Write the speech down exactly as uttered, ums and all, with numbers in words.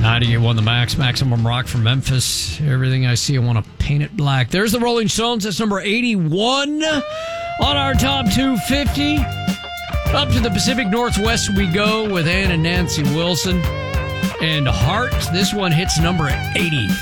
ninety one the max, maximum rock from Memphis. Everything I see, I want to paint it black. There's the Rolling Stones. That's number eighty-one on our top two fifty. Up to the Pacific Northwest we go with Ann and Nancy Wilson. And Heart, this one hits number eighty.